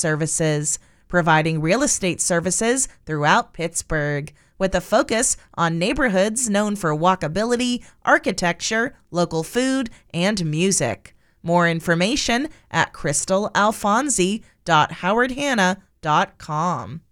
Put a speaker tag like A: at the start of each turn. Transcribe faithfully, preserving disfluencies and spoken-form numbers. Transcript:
A: Services, providing real estate services throughout Pittsburgh, with a focus on neighborhoods known for walkability, architecture, local food, and music. More information at crystal alfonsi dot howard hanna dot com.